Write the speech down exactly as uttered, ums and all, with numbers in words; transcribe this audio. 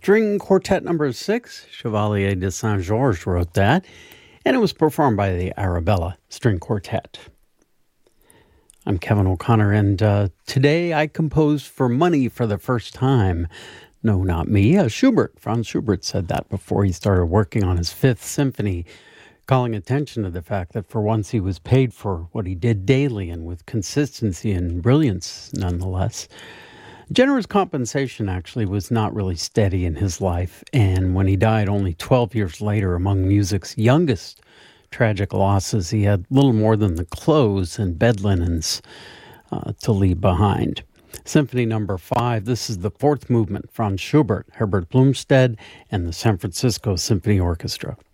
String Quartet number six, Chevalier de Saint-Georges wrote that, and it was performed by the Arabella String Quartet. I'm Kevin O'Connor, and uh, today I composed for money for the first time. No, not me, uh, Schubert. Franz Schubert said that before he started working on his Fifth Symphony, calling attention to the fact that for once he was paid for what he did daily and with consistency and brilliance nonetheless. Generous compensation actually was not really steady in his life, and when he died only twelve years later, among music's youngest tragic losses, he had little more than the clothes and bed linens uh, to leave behind. Symphony number five, this is the fourth movement, Franz Schubert, Herbert Blumstedt, and the San Francisco Symphony Orchestra.